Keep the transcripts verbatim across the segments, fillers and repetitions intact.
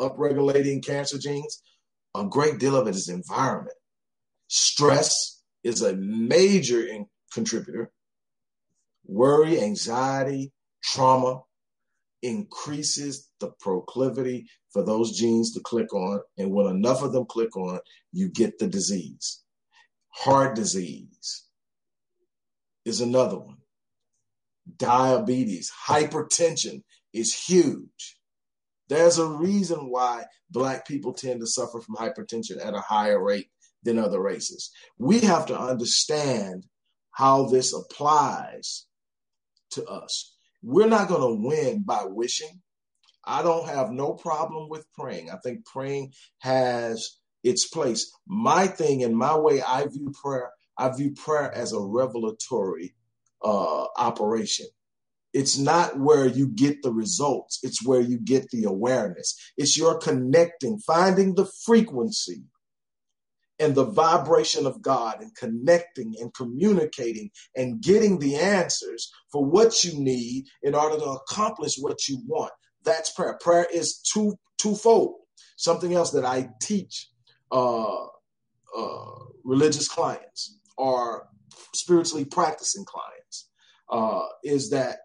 upregulating cancer genes. A great deal of it is environment. Stress is a major in- contributor. Worry, anxiety, trauma increases the proclivity for those genes to click on. And when enough of them click on, you get the disease. Heart disease is another one. Diabetes, hypertension is huge. There's a reason why Black people tend to suffer from hypertension at a higher rate than other races. We have to understand how this applies to us. We're not going to win by wishing. I don't have no problem with praying. I think praying has its place. My thing and my way I view prayer, I view prayer as a revelatory uh, operation. It's not where you get the results. It's where you get the awareness. It's your connecting, finding the frequency and the vibration of God and connecting and communicating and getting the answers for what you need in order to accomplish what you want. That's prayer. Prayer is two twofold. Something else that I teach uh, uh, religious clients or spiritually practicing clients uh, is that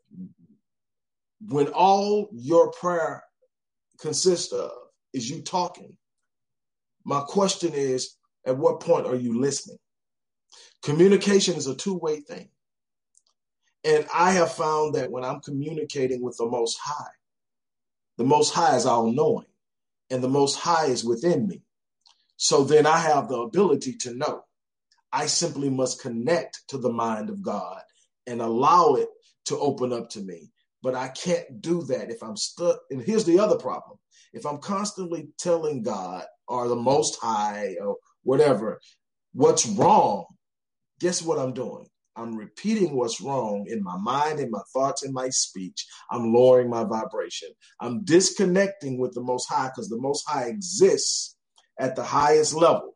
when all your prayer consists of is you talking, my question is, at what point are you listening? Communication is a two-way thing. And I have found that when I'm communicating with the Most High, the Most High is all-knowing, and the Most High is within me. So then I have the ability to know. I simply must connect to the mind of God and allow it to open up to me. But I can't do that if I'm stuck. And here's the other problem. If I'm constantly telling God or the Most High or whatever what's wrong, guess what I'm doing? I'm repeating what's wrong in my mind, in my thoughts, in my speech. I'm lowering my vibration. I'm disconnecting with the Most High because the Most High exists at the highest level.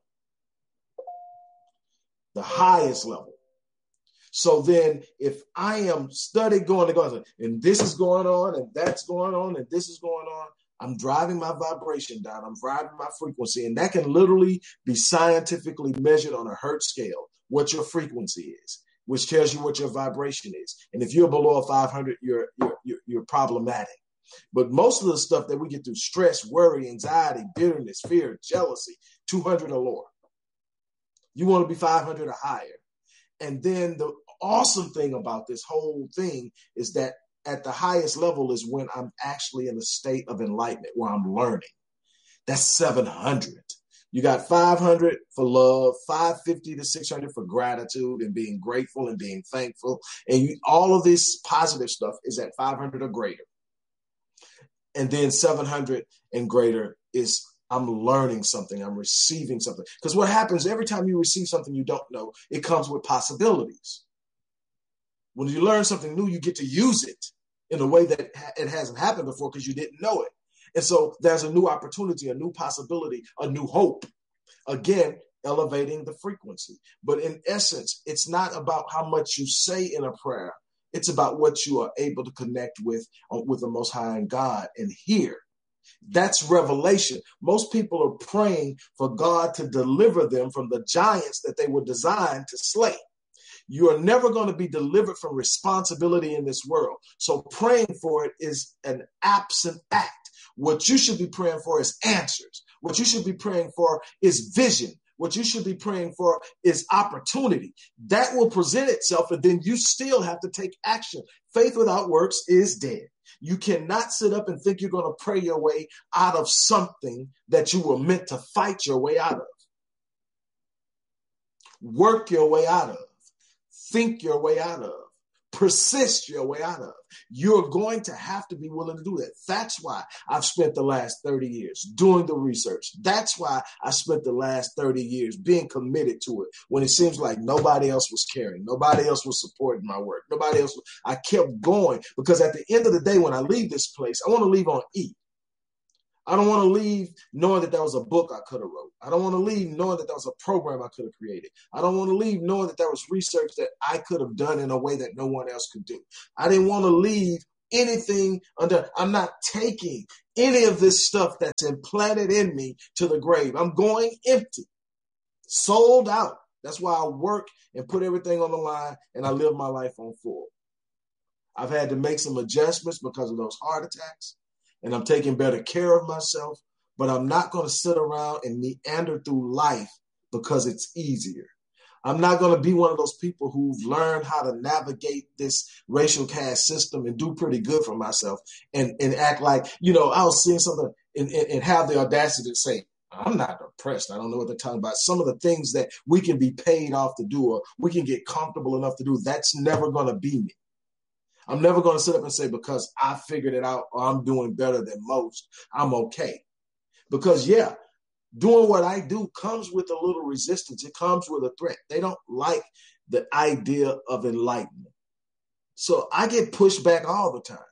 The highest level. So then if I am studying going to God, and this is going on, and that's going on, and this is going on, I'm driving my vibration down. I'm driving my frequency. And that can literally be scientifically measured on a Hertz scale, what your frequency is, which tells you what your vibration is. And if you're below a five hundred, you're, you're, you're, you're problematic. But most of the stuff that we get through, stress, worry, anxiety, bitterness, fear, jealousy, two hundred or lower. You want to be five hundred or higher. And then the awesome thing about this whole thing is that at the highest level is when I'm actually in a state of enlightenment, where I'm learning. That's seven hundred. You got five hundred for love, five fifty to six hundred for gratitude and being grateful and being thankful. And you, all of this positive stuff is at five hundred or greater. And then seven hundred and greater is I'm learning something. I'm receiving something. Because what happens every time you receive something you don't know, it comes with possibilities. When you learn something new, you get to use it in a way that it hasn't happened before because you didn't know it. And so there's a new opportunity, a new possibility, a new hope. Again, elevating the frequency. But in essence, it's not about how much you say in a prayer. It's about what you are able to connect with, with the Most High and God and hear. That's revelation. Most people are praying for God to deliver them from the giants that they were designed to slay. You are never going to be delivered from responsibility in this world. So praying for it is an absent act. What you should be praying for is answers. What you should be praying for is vision. What you should be praying for is opportunity. That will present itself, and then you still have to take action. Faith without works is dead. You cannot sit up and think you're going to pray your way out of something that you were meant to fight your way out of. Work your way out of. Think your way out of. Persist your way out of. You're going to have to be willing to do that. That's why I've spent the last thirty years doing the research. That's why I spent the last thirty years being committed to it when it seems like nobody else was caring. Nobody else was supporting my work. Nobody else. Was, I kept going because at the end of the day, when I leave this place, I want to leave on E. I don't want to leave knowing that there was a book I could have wrote. I don't want to leave knowing that there was a program I could have created. I don't want to leave knowing that there was research that I could have done in a way that no one else could do. I didn't want to leave anything under. I'm not taking any of this stuff that's implanted in me to the grave. I'm going empty, sold out. That's why I work and put everything on the line, and I live my life on full. I've had to make some adjustments because of those heart attacks, and I'm taking better care of myself, but I'm not going to sit around and meander through life because it's easier. I'm not going to be one of those people who've learned how to navigate this racial caste system and do pretty good for myself and, and act like, you know, I was seeing something and, and, and have the audacity to say, I'm not oppressed. I don't know what they're talking about. Some of the things that we can be paid off to do or we can get comfortable enough to do, that's never going to be me. I'm never going to sit up and say, because I figured it out or I'm doing better than most, I'm okay. Because, yeah, doing what I do comes with a little resistance. It comes with a threat. They don't like the idea of enlightenment. So I get pushed back all the time.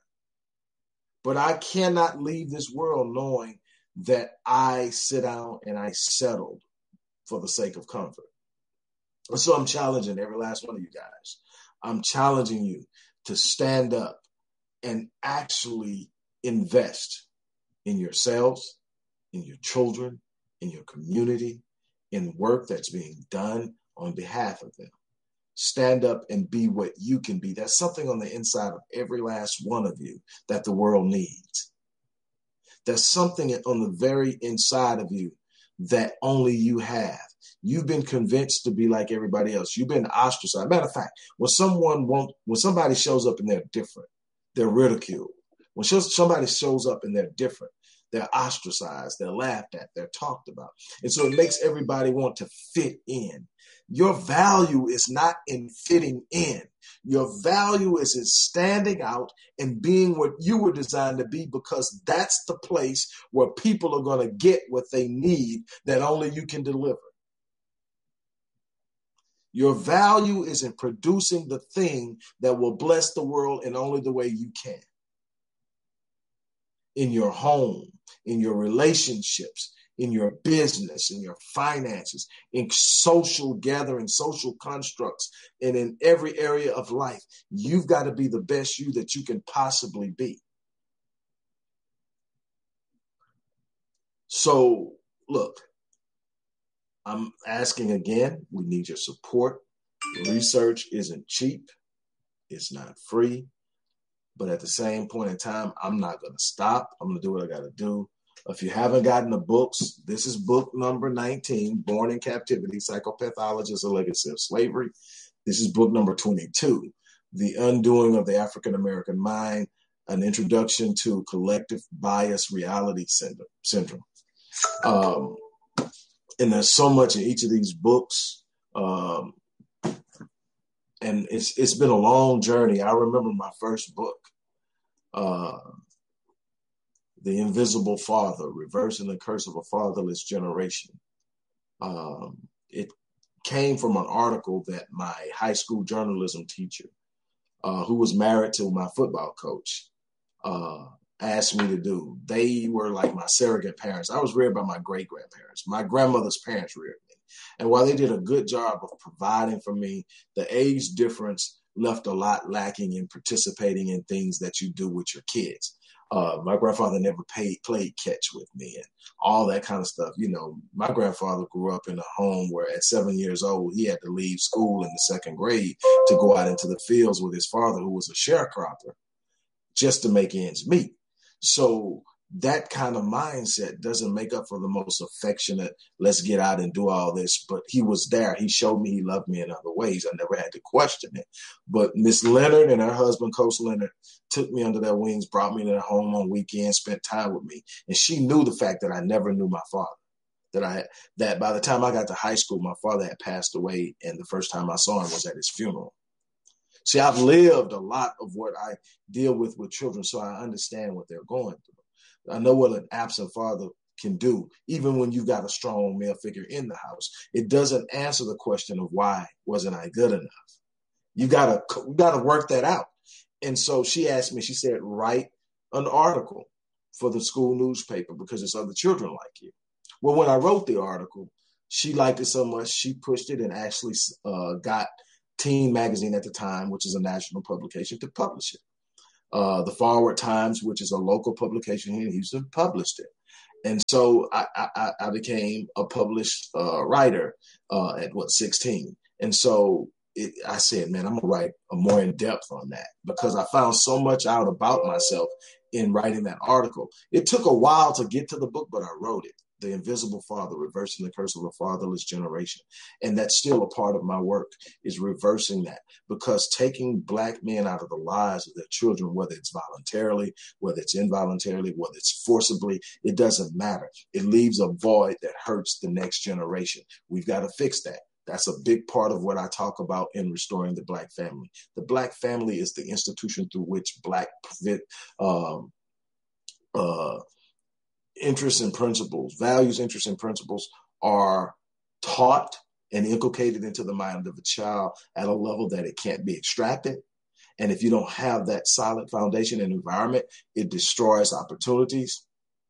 But I cannot leave this world knowing that I sit down and I settled for the sake of comfort. And so I'm challenging every last one of you guys. I'm challenging you to stand up and actually invest in yourselves, in your children, in your community, in work that's being done on behalf of them. Stand up and be what you can be. There's something on the inside of every last one of you that the world needs. There's something on the very inside of you that only you have. You've been convinced to be like everybody else. You've been ostracized. Matter of fact, when someone won't, when somebody shows up and they're different, they're ridiculed. When somebody shows up and they're different, they're ostracized, they're laughed at, they're talked about. And so it makes everybody want to fit in. Your value is not in fitting in. Your value is in standing out and being what you were designed to be, because that's the place where people are going to get what they need that only you can deliver. Your value is in producing the thing that will bless the world in only the way you can. In your home, in your relationships, in your business, in your finances, in social gatherings, social constructs, and in every area of life, you've got to be the best you that you can possibly be. So, look, I'm asking again, we need your support. Research isn't cheap. It's not free. But at the same point in time, I'm not going to stop. I'm going to do what I got to do. If you haven't gotten the books, this is book number nineteen, Born in Captivity, Psychopathology: A Legacy of Slavery. This is book number twenty-two, The Undoing of the African American Mind, An Introduction to Collective Bias Reality Syndrome. Um, and there's so much in each of these books. Um, and it's it's been a long journey. I remember my first book, uh, The Invisible Father, Reversing the Curse of a Fatherless Generation. Um, it came from an article that my high school journalism teacher, uh, who was married to my football coach, uh, asked me to do. They were like my surrogate parents. I was reared by my great-grandparents. My grandmother's parents reared me. And while they did a good job of providing for me, the age difference left a lot lacking in participating in things that you do with your kids. Uh, my grandfather never paid, played catch with me and all that kind of stuff. You know, my grandfather grew up in a home where at seven years old, he had to leave school in the second grade to go out into the fields with his father, who was a sharecropper, just to make ends meet. So that kind of mindset doesn't make up for the most affectionate, let's get out and do all this. But he was there. He showed me he loved me in other ways. I never had to question it. But Miss Leonard and her husband, Coach Leonard, took me under their wings, brought me to their home on weekends, spent time with me. And she knew the fact that I never knew my father. That I that by the time I got to high school, my father had passed away. And the first time I saw him was at his funeral. See, I've lived a lot of what I deal with with children, so I understand what they're going through. I know what an absent father can do, even when you've got a strong male figure in the house. It doesn't answer the question of why wasn't I good enough. You gotta, you gotta work that out. And so she asked me, she said, write an article for the school newspaper because it's other children like you. Well, when I wrote the article, she liked it so much, she pushed it and actually uh, got Teen Magazine at the time, which is a national publication, to publish it. Uh, the Forward Times, which is a local publication here in Houston, published it. And so I, I, I became a published uh, writer uh, at what, sixteen. And so it, I said, man, I'm gonna write a more in depth on that, because I found so much out about myself in writing that article. It took a while to get to the book, but I wrote it. The Invisible Father, Reversing the Curse of a Fatherless Generation. And that's still a part of my work, is reversing that, because taking Black men out of the lives of their children, whether it's voluntarily, whether it's involuntarily, whether it's forcibly, it doesn't matter. It leaves a void that hurts the next generation. We've got to fix that. That's a big part of what I talk about in restoring the Black family. The Black family is the institution through which Black um, uh, interests and principles, values, interests, and principles are taught and inculcated into the mind of a child at a level that it can't be extracted. And if you don't have that solid foundation and environment, it destroys opportunities.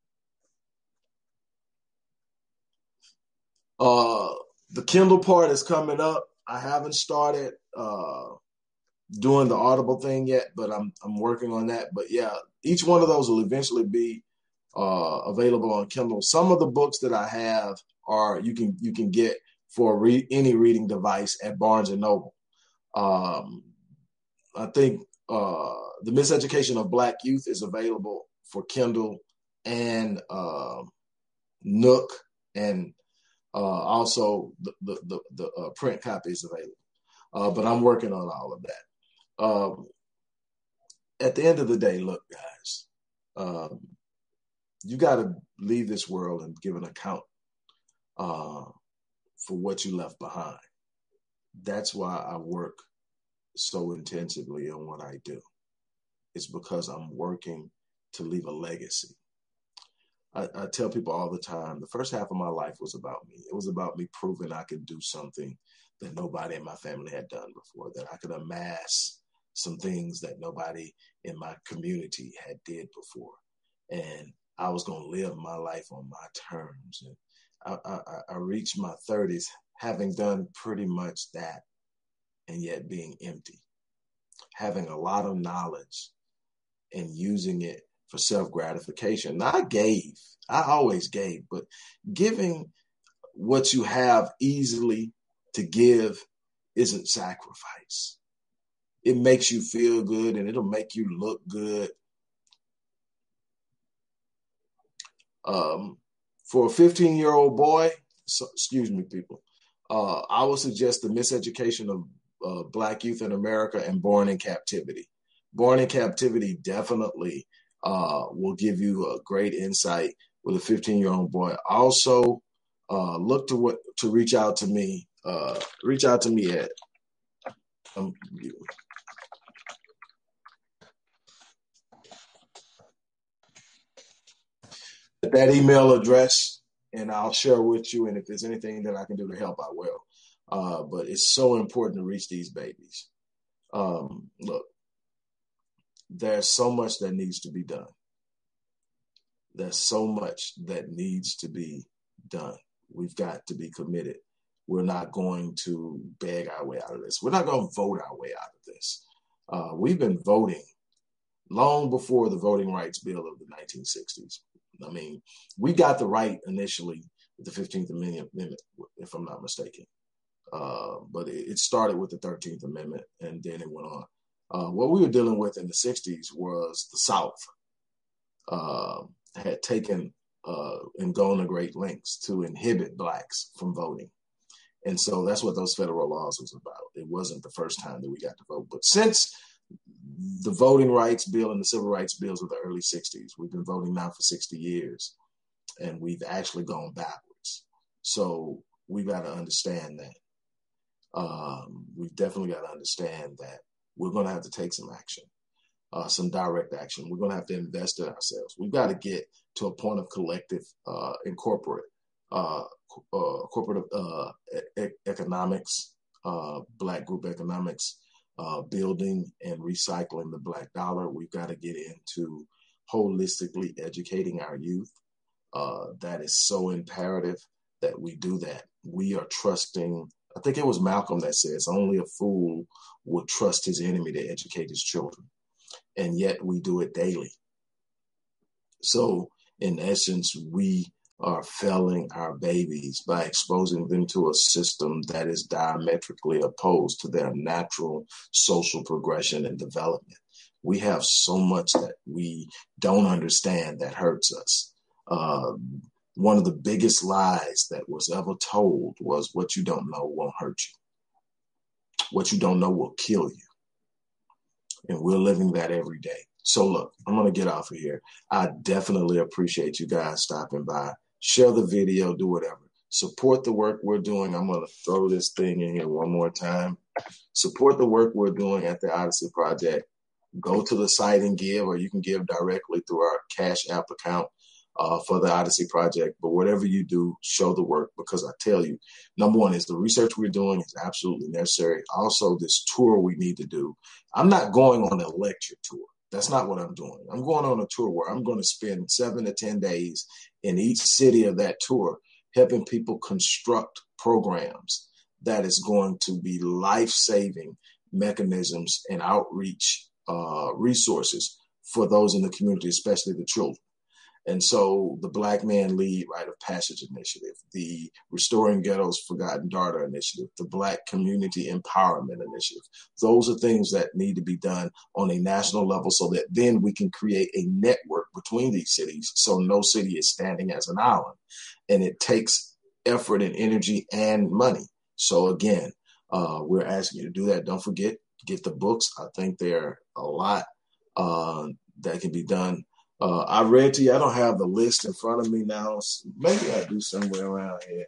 Uh, the Kindle part is coming up. I haven't started uh, doing the Audible thing yet, but I'm I'm working on that. But yeah, each one of those will eventually be uh, available on Kindle. Some of the books that I have are you can you can get for re- any reading device at Barnes and Noble. Um, I think uh, The Miseducation of Black Youth is available for Kindle and uh, Nook, and uh, also the the, the, the uh, print copy is available. Uh, but I'm working on all of that. Um, at the end of the day, look, guys, um, you got to leave this world and give an account uh, for what you left behind. That's why I work so intensively on what I do. It's because I'm working to leave a legacy. I, I tell people all the time, the first half of my life was about me. It was about me proving I could do something that nobody in my family had done before, that I could amass some things that nobody in my community had did before. And I was going to live my life on my terms. And I, I, I reached my thirties having done pretty much that, and yet being empty, having a lot of knowledge and using it for self-gratification. Now, I gave, I always gave, but giving what you have easily to give isn't sacrifice. It makes you feel good and it'll make you look good. Um, for a fifteen-year-old boy, so, excuse me, people, uh, I would suggest The Miseducation of uh, Black Youth in America and Born in Captivity. Born in Captivity definitely uh, will give you a great insight with a fifteen-year-old boy. Also, uh, look to what to reach out to me. Uh, reach out to me at um, that email address, and I'll share with you. And if there's anything that I can do to help, I will. Uh, but it's so important to reach these babies. Um, look, there's so much that needs to be done. There's so much that needs to be done. We've got to be committed. We're not going to beg our way out of this. We're not going to vote our way out of this. Uh, we've been voting long before the Voting Rights Bill of the nineteen sixties. I mean, we got the right initially with the fifteenth Amendment, if I'm not mistaken. Uh, but it, it started with the thirteenth Amendment, and then it went on. Uh, what we were dealing with in the sixties was the South uh, had taken uh, and gone to great lengths to inhibit blacks from voting. And so that's what those federal laws was about. It wasn't the first time that we got to vote. But since the Voting Rights Bill and the Civil Rights Bills of the early sixties, we've been voting now for sixty years, and we've actually gone backwards. So we've got to understand that. Um, we've definitely got to understand that we're going to have to take some action, uh, some direct action. We're going to have to invest in ourselves. We've got to get to a point of collective uh, and corporate, uh, uh, corporate uh, e- economics, uh, Black group economics, uh, building and recycling the Black dollar. We've got to get into holistically educating our youth. Uh, that is so imperative that we do that. We are trusting, I think it was Malcolm that says, only a fool would trust his enemy to educate his children. and yet we do it daily. So in essence, we are failing our babies by exposing them to a system that is diametrically opposed to their natural social progression and development. We have so much that we don't understand that hurts us. Uh, one of the biggest lies that was ever told was what you don't know won't hurt you. What you don't know will kill you. And we're living that every day. So look, I'm going to get off of here. I definitely appreciate you guys stopping by. Share the video, do whatever. Support the work we're doing. I'm going to throw this thing in here one more time. Support the work we're doing at the Odyssey Project. Go to the site and give, or you can give directly through our Cash App account uh, for the Odyssey Project. But whatever you do, show the work, because I tell you, number one is the research we're doing is absolutely necessary. Also, this tour we need to do. I'm not going on a lecture tour. That's not what I'm doing. I'm going on a tour where I'm going to spend seven to ten days in each city of that tour, helping people construct programs that is going to be life-saving mechanisms and outreach uh, resources for those in the community, especially the children. And so the Black Man Lead Rite of Passage Initiative, the Restoring Ghetto's Forgotten Daughter Initiative, the Black Community Empowerment Initiative, those are things that need to be done on a national level so that then we can create a network between these cities so no city is standing as an island. And it takes effort and energy and money. So again, uh, we're asking you to do that. Don't forget, get the books. I think there are a lot uh, that can be done. Uh, I read to you, I don't have the list in front of me now. Maybe I do somewhere around here.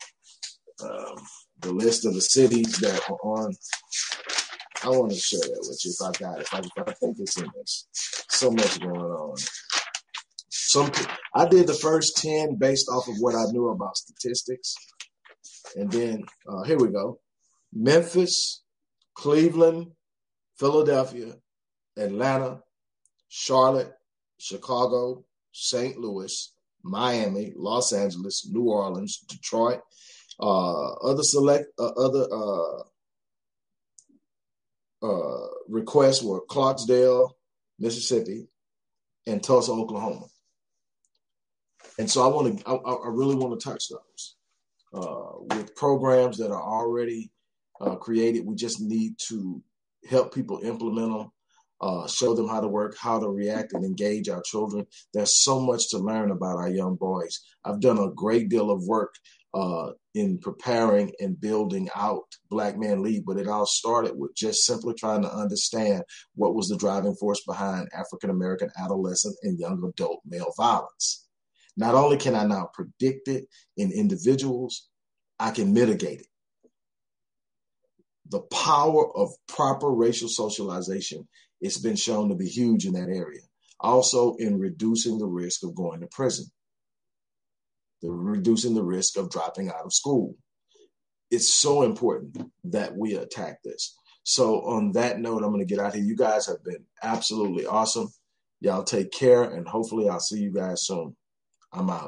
Um, the list of the cities that are on. I want to share that with you if I got it. If I, if I think it's in this. So much going on. Some, I did the first ten based off of what I knew about statistics. And then, uh, here we go. Memphis, Cleveland, Philadelphia, Atlanta, Charlotte, Chicago, Saint Louis, Miami, Los Angeles, New Orleans, Detroit. Uh, other select uh, other uh, uh, requests were Clarksdale, Mississippi, and Tulsa, Oklahoma. And so I want to, I, I really want to touch those uh, with programs that are already uh, created. We just need to help people implement them. Uh, show them how to work, how to react and engage our children. There's so much to learn about our young boys. I've done a great deal of work uh, in preparing and building out Black Man Lead, but it all started with just simply trying to understand what was the driving force behind African-American adolescent and young adult male violence. Not only can I now predict it in individuals, I can mitigate it. The power of proper racial socialization, it's been shown to be huge in that area. Also in reducing the risk of going to prison, the reducing the risk of dropping out of school. It's so important that we attack this. So on that note, I'm going to get out here. You guys have been absolutely awesome. Y'all take care, and hopefully I'll see you guys soon. I'm out.